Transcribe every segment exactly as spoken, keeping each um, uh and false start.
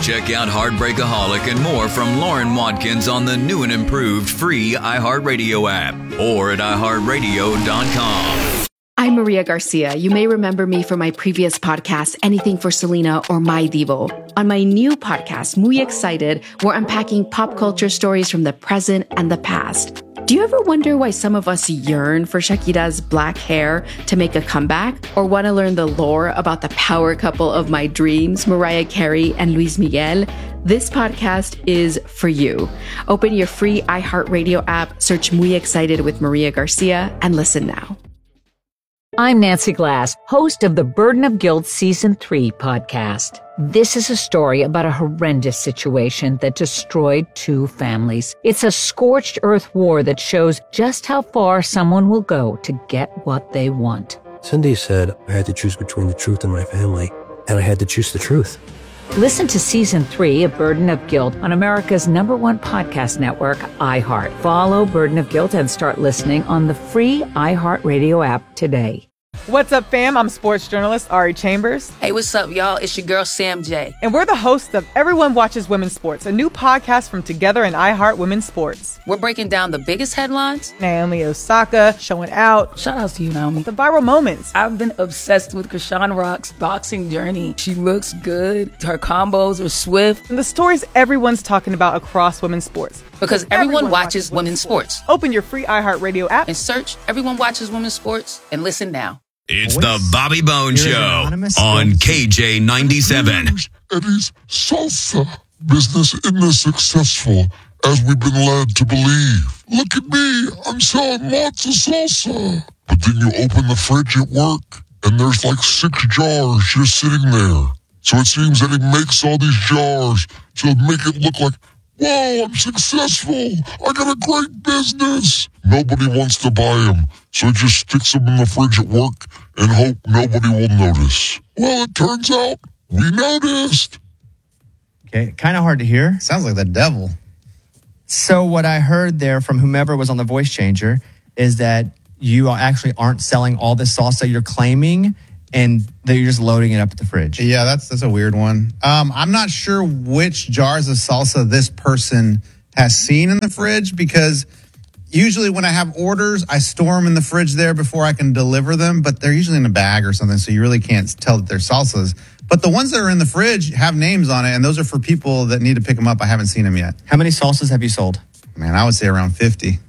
Check out Heartbreakaholic and more from Lauren Watkins on the new and improved free iHeartRadio app or at i heart radio dot com. I'm Maria Garcia. You may remember me from my previous podcast, Anything for Selena or My Divo. On my new podcast, Muy Excited, we're unpacking pop culture stories from the present and the past. Do you ever wonder why some of us yearn for Shakira's black hair to make a comeback? Or want to learn the lore about the power couple of my dreams, Mariah Carey and Luis Miguel? This podcast is for you. Open your free iHeartRadio app, search Muy Excited with Maria Garcia, and listen now. I'm Nancy Glass, host of the Burden of Guilt Season three podcast. This is a story about a horrendous situation that destroyed two families. It's a scorched earth war that shows just how far someone will go to get what they want. Cindy said I had to choose between the truth and my family, and I had to choose the truth. Listen to Season three of Burden of Guilt on America's number one podcast network, iHeart. Follow Burden of Guilt and start listening on the free iHeartRadio app today. What's up, fam? I'm sports journalist Ari Chambers. Hey, what's up, y'all? It's your girl, Sam J. And we're the hosts of Everyone Watches Women's Sports, a new podcast from Together and iHeart Women's Sports. We're breaking down the biggest headlines. Naomi Osaka showing out. Shout out to you, Naomi. The viral moments. I've been obsessed with Krishan Rock's boxing journey. She looks good. Her combos are swift. And the stories everyone's talking about across women's sports. Because everyone, everyone watches, watches women's sports. sports. Open your free iHeartRadio app and search Everyone Watches Women's Sports and listen now. It's the Bobby Bone Show on K J ninety-seven. Eddie's salsa business isn't as successful as we've been led to believe. Look at me, I'm selling lots of salsa. But then you open the fridge at work, and there's like six jars just sitting there. So it seems that he makes all these jars to make it look like, whoa, I'm successful. I got a great business. Nobody wants to buy them, so he just sticks them in the fridge at work and hope nobody will notice. Well, it turns out we noticed. Okay, kind of hard to hear. Sounds like the devil. So what I heard there from whomever was on the voice changer is that you actually aren't selling all this salsa you're claiming, and that you're just loading it up at the fridge. Yeah, that's that's a weird one. Um, I'm not sure which jars of salsa this person has seen in the fridge, because usually when I have orders, I store them in the fridge there before I can deliver them, but they're usually in a bag or something, so you really can't tell that they're salsas. But the ones that are in the fridge have names on it, and those are for people that need to pick them up. I haven't seen them yet. How many salsas have you sold? Man, I would say around fifty.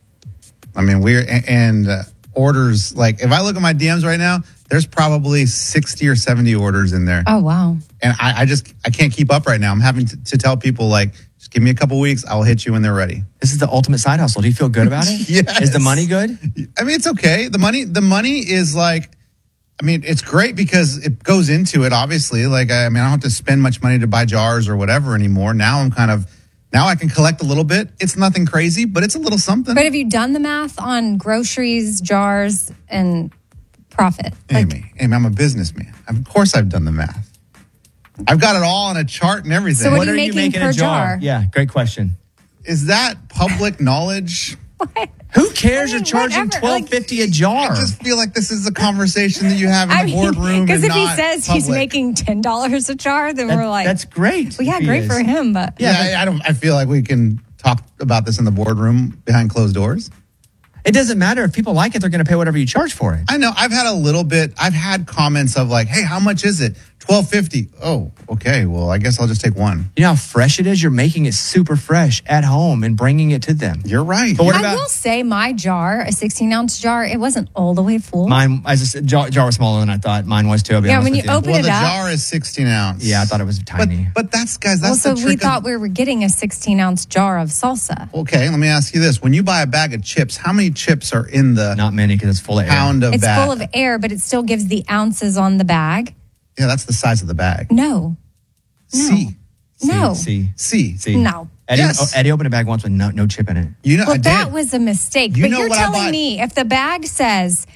I mean, we're, and uh, orders, like, if I look at my D Ms right now, there's probably sixty or seventy orders in there. Oh, wow. And I, I just, I can't keep up right now. I'm having to, to tell people, like, just give me a couple weeks. I'll hit you when they're ready. This is the ultimate side hustle. Do you feel good about it? Yes. Is the money good? I mean, it's okay. The money, the money is like, I mean, it's great because it goes into it, obviously. Like, I mean, I don't have to spend much money to buy jars or whatever anymore. Now I'm kind of, now I can collect a little bit. It's nothing crazy, but it's a little something. But have you done the math on groceries, jars, and profit? Like, Amy, Amy, I'm a businessman. Of course I've done the math. I've got it all on a chart and everything. So what, what are you are making, you making per a jar? jar? Yeah, great question. Is that public knowledge? What? Who cares? I mean, You're charging whatever. twelve fifty a jar. I just feel like this is a conversation that you have in I the mean, boardroom. because if he not says public. he's making ten dollars a jar, then That- we're like, that's great. well, yeah, if he great is. for him. But Yeah, I, I don't. I feel like we can talk about this in the boardroom behind closed doors. It doesn't matter. If people like it, they're going to pay whatever you charge for it. I know. I've had a little bit. I've had comments of like, "Hey, how much is it? twelve fifty." Oh, okay. Well, I guess I'll just take one. You know how fresh it is? You're making it super fresh at home and bringing it to them. You're right. But what I about will say my jar, a sixteen ounce jar, it wasn't all the way full. mine? As I said, jar, jar was smaller than I thought. Mine was too. I'll be Yeah, honest when with you open well, it the up. jar is sixteen ounce. Yeah, I thought it was But, tiny. but that's guys. Well, That's so the we trick. thought of, we were getting a sixteen ounce jar of salsa. okay, let me ask you this: when you buy a bag of chips, how many chips are in the Not many because it's full of air. pound of It's bag? full of air, but it still gives the ounces on the bag. Yeah, that's the size of the bag. No. No. C. No. See, C. see. No. Eddie, Yes. oh, Eddie opened a bag once with no, no chip in it. You know, Well, I that did. was a mistake. You but know you're what I telling bought? me if the bag says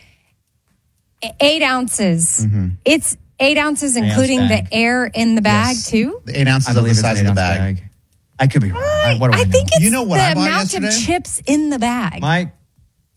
eight ounces, Mm-hmm. it's eight ounces, Eight ounce including the bag. air in the bag Yes. too? the eight ounces I of the believe it's size an of the eight-ounce bag. bag. I could be wrong. I, what do I, I know? think it's You know what the I bought amount yesterday? of chips in the bag. Mike,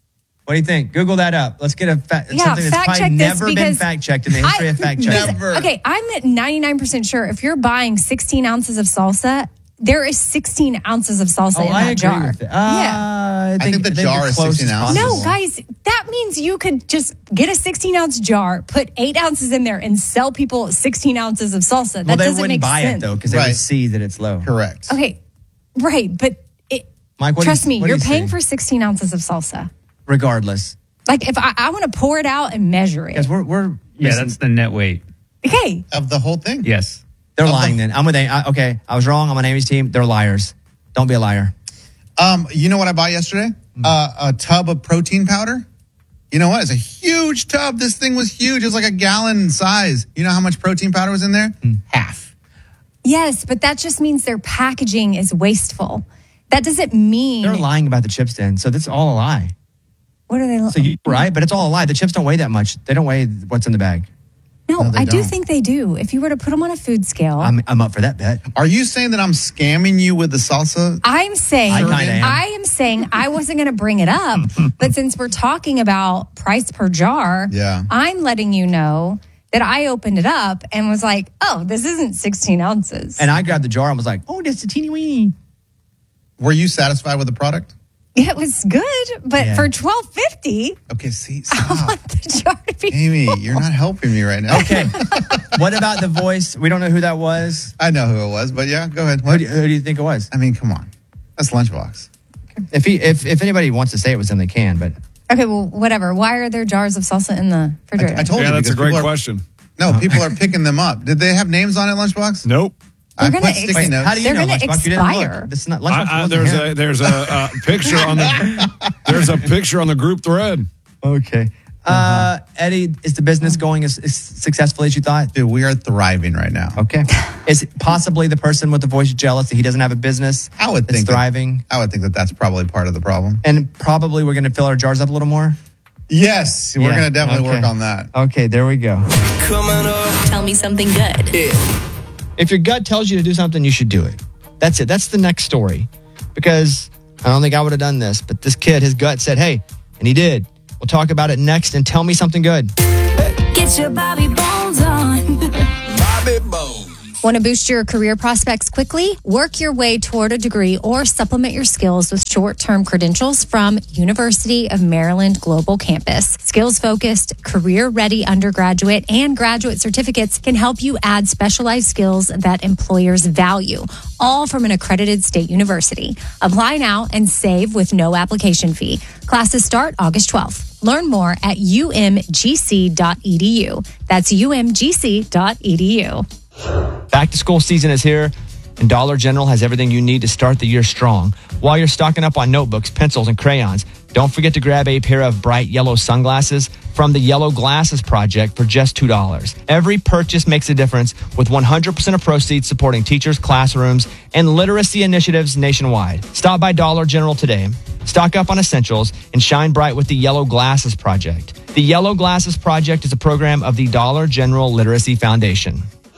What do you think? Google that up. Let's get a fa- Yeah, something that's fact probably check this never been because fact checked in the history I- of fact checking. Never. Okay, I'm at ninety-nine percent sure if you're buying sixteen ounces of salsa, there is sixteen ounces of salsa Oh, in I that agree jar. with it. Uh, yeah. I I think the jar is closest sixteen ounces. possible. No, guys, that means you could just get a sixteen ounce jar, put eight ounces in there, and sell people sixteen ounces of salsa. That Well, they doesn't wouldn't make buy sense. it, though, because they Right. would see that it's low. Correct. Okay, right, but it, Mike, what do trust you- me, what do you're you paying see? for sixteen ounces of salsa. Regardless. Like if I, I want to pour it out and measure it. Because we're, we're Yeah, missing- that's the net weight. Okay, Of the whole thing. Yes. They're Of the- lying then. I'm with A- I, okay, I was wrong. I'm on Amy's team. They're liars. Don't be a liar. Um, you know what I bought yesterday? Uh, a tub of protein powder. You know what? It's a huge tub. This thing was huge. It was like a gallon size. You know how much protein powder was in there? Half. yes, but that just means their packaging is wasteful. That doesn't mean They're lying about the chips then. So that's all a lie. what are they? So you're right, but it's all a lie. The chips don't weigh that much. They don't weigh what's in the bag. no, No, they I do don't. think they do. If you were to put them on a food scale, I'm, I'm up for that bet. Are you saying that I'm scamming you with the salsa? I'm saying I kinda am. I am saying I wasn't going to bring it up, but since we're talking about price per jar, Yeah. I'm letting you know that I opened it up and was like, "Oh, this isn't sixteen ounces." And I grabbed the jar and was like, oh, that's a teeny weeny. Were you satisfied with the product? it was good, but Yeah. for twelve fifty, Okay, see, I stop. want the jar to be. Amy, you're not helping me right now. Okay. What about the voice? We don't know who that was. I know who it was, but yeah, go ahead. Who What? do, who do you think it was? I mean, come on. That's Lunchbox. If he, if, if anybody wants to say it was him, they can. But Okay, well, whatever. Why are there jars of salsa in the refrigerator? I, I told Yeah, you. that's a because great people are- question. No, people are picking them up. Did they have names on it, Lunchbox? Nope. I They're put gonna sticky ex- notes. how do you They're know? gonna Lunchbox? You didn't expire. look. This is not, Lunchbox I, I, wasn't there's him. a there's a uh, picture on the there's a picture on the group thread. Okay. Uh, Eddie, is the business going as, as successfully as you thought? Dude, we are thriving right now. Okay. Is possibly the person with the voice jealous that he doesn't have a business I would that's think that- thriving? I would think that that's probably part of the problem. And probably we're going to fill our jars up a little more? Yes, we're Yeah, going to definitely okay. work on that. Okay, there we go. Tell me something good. If your gut tells you to do something, you should do it. That's it. That's the next story. Because I don't think I would have done this, but this kid, his gut said, hey, and he did. We'll talk about it next and tell me something good. Get your Bobby Bones on. Bobby Bones. Want to boost your career prospects quickly? Work your way toward a degree or supplement your skills with short-term credentials from University of Maryland Global Campus. Skills-focused, career-ready undergraduate and graduate certificates can help you add specialized skills that employers value, all from an accredited state university. Apply now and save with no application fee. Classes start August twelfth. Learn more at u m g c dot e d u. That's u m g c dot e d u. Back to school season is here, and Dollar General has everything you need to start the year strong. While you're stocking up on notebooks, pencils, and crayons, don't forget to grab a pair of bright yellow sunglasses from the Yellow Glasses Project for just two dollars. Every purchase makes a difference, with one hundred percent of proceeds supporting teachers, classrooms, and literacy initiatives nationwide. Stop by Dollar General today, stock up on essentials, and shine bright with the Yellow Glasses Project. The Yellow Glasses Project is a program of the Dollar General Literacy Foundation.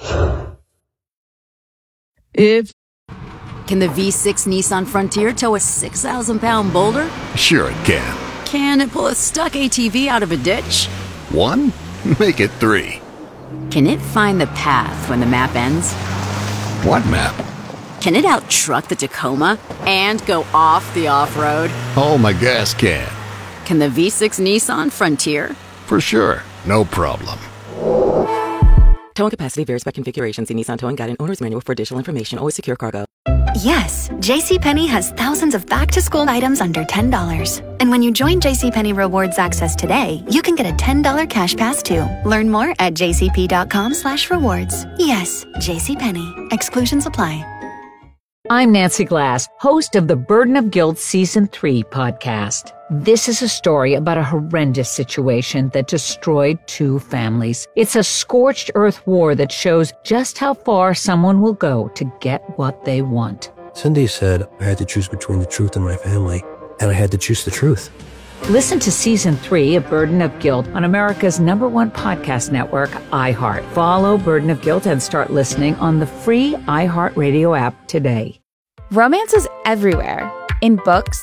If Can the V six Nissan Frontier tow a six thousand pound boulder? Sure it can. Can it pull a stuck A T V out of a ditch? One? Make it three. Can it find the path when the map ends? What map? Can it out-truck the Tacoma and go off the off-road? Oh, my gas can. Can the V six Nissan Frontier? For sure. No problem. Towing capacity varies by configuration. See Nissan Towing Guide and Owner's Manual for additional information. Always secure cargo. Yes, JCPenney has thousands of back-to-school items under ten dollars. And when you join JCPenney Rewards Access today, you can get a ten dollars cash pass too. Learn more at jcp.com slash rewards. Yes, JCPenney. Exclusions apply. I'm Nancy Glass, host of the Burden of Guilt Season three podcast. This is a story about a horrendous situation that destroyed two families. It's a scorched earth war that shows just how far someone will go to get what they want. Cindy said I had to choose between the truth and my family, and I had to choose the truth. Listen to Season three of Burden of Guilt on America's number one podcast network, iHeart. Follow Burden of Guilt and start listening on the free iHeartRadio app today. Romance is everywhere. In books,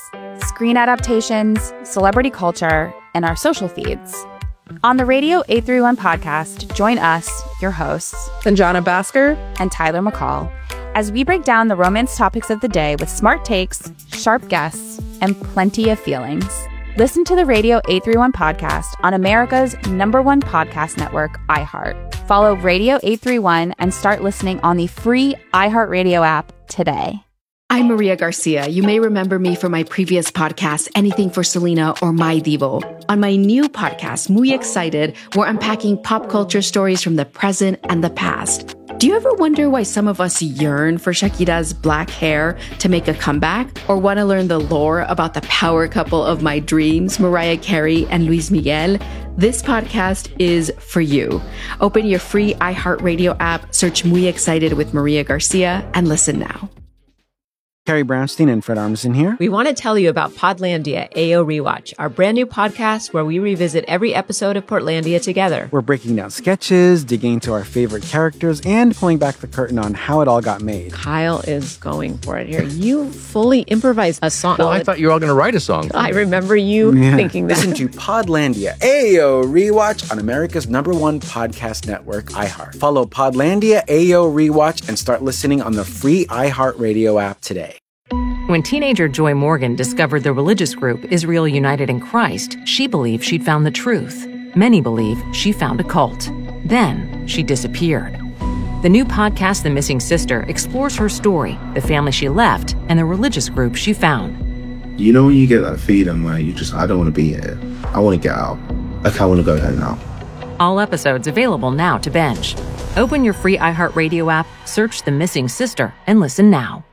screen adaptations, celebrity culture, and our social feeds. On the Radio eight thirty-one podcast, join us, your hosts, Sanjana Bhaskar and Tyler McCall, as we break down the romance topics of the day with smart takes, sharp guests, and plenty of feelings. Listen to the Radio eight thirty-one podcast on America's number one podcast network, iHeart. Follow Radio eight thirty-one and start listening on the free iHeartRadio app today. I'm Maria Garcia. You may remember me from my previous podcast, Anything for Selena or My Divo. On my new podcast, Muy Excited, we're unpacking pop culture stories from the present and the past. Do you ever wonder why some of us yearn for Shakira's black hair to make a comeback? Or want to learn the lore about the power couple of my dreams, Mariah Carey and Luis Miguel? This podcast is for you. Open your free iHeartRadio app, search Muy Excited with Maria Garcia, and listen now. Carrie Brownstein and Fred Armisen here. We want to tell you about Podlandia A O Rewatch, our brand new podcast where we revisit every episode of Portlandia together. We're breaking down sketches, digging into our favorite characters, and pulling back the curtain on how it all got made. Kyle is going for it here. You fully improvised a song. Well, I thought you were all going to write a song. I remember you yeah. thinking that. Listen to Podlandia A O Rewatch on America's number one podcast network, iHeart. Follow Podlandia A O Rewatch and start listening on the free iHeartRadio app today. When teenager Joy Morgan discovered the religious group Israel United in Christ, she believed she'd found the truth. Many believe she found a cult. Then she disappeared. The new podcast, The Missing Sister, explores her story, the family she left, and the religious group she found. You know when you get that feeling where you just, I don't want to be here. I want to get out. Like, I want to go home now. All episodes available now to binge. Open your free iHeartRadio app, search The Missing Sister, and listen now.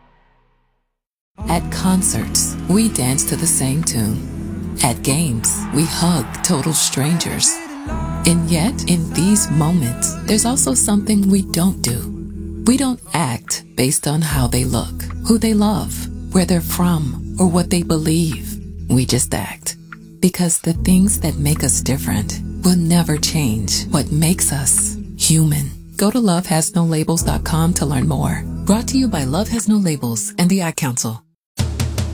At concerts, we dance to the same tune. At games, we hug total strangers. And yet, in these moments, there's also something we don't do. We don't act based on how they look, who they love, where they're from, or what they believe. We just act. Because the things that make us different will never change what makes us human. Go to love has no labels dot com to learn more. Brought to you by Love Has No Labels and the Ad Council.